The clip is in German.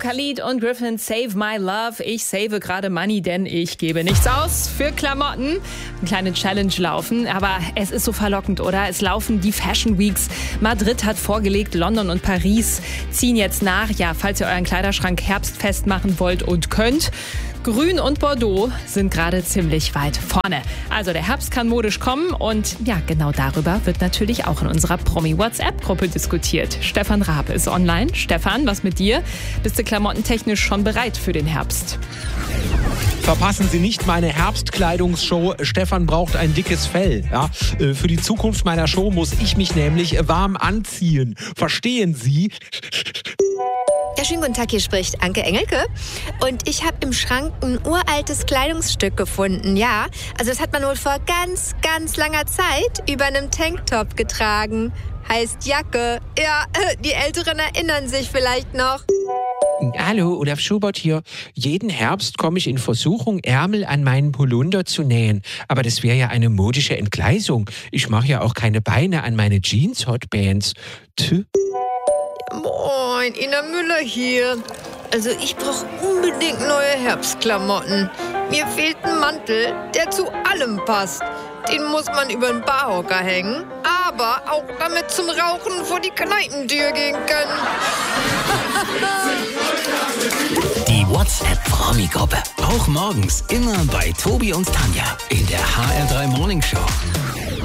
Khalid und Griffin, Save My Love. Ich save gerade Money, denn ich gebe nichts aus für Klamotten. Eine kleine Challenge laufen, aber es ist so verlockend, oder? Es laufen die Fashion Weeks. Madrid hat vorgelegt, London und Paris ziehen jetzt nach. Ja, falls ihr euren Kleiderschrank herbstfest machen wollt und könnt. Grün und Bordeaux sind gerade ziemlich weit vorne. Also der Herbst kann modisch kommen und ja, genau darüber wird natürlich auch in unserer Promi-WhatsApp-Gruppe diskutiert. Stefan Raab ist online. Stefan, was mit dir? Bist du klamottentechnisch schon bereit für den Herbst? Verpassen Sie nicht meine Herbstkleidungsshow. Stefan braucht ein dickes Fell. Ja? Für die Zukunft meiner Show muss ich mich nämlich warm anziehen. Verstehen Sie? Ja, schönen guten Tag, hier spricht Anke Engelke. Und ich habe im Schrank ein uraltes Kleidungsstück gefunden, ja. Also das hat man wohl vor ganz, ganz langer Zeit über einem Tanktop getragen. Heißt Jacke. Ja, die Älteren erinnern sich vielleicht noch. Hallo, Olaf Schubert hier. Jeden Herbst komme ich in Versuchung, Ärmel an meinen Polunder zu nähen. Aber das wäre ja eine modische Entgleisung. Ich mache ja auch keine Beine an meine Jeans-Hotbands. Moin, Ina Müller hier. Also ich brauche unbedingt neue Herbstklamotten. Mir fehlt ein Mantel, der zu allem passt. Den muss man über den Barhocker hängen, aber auch damit zum Rauchen vor die Kneipentür gehen können. Die WhatsApp-Promi-Gruppe. Auch morgens immer bei Tobi und Tanja in der HR3 Morning Show.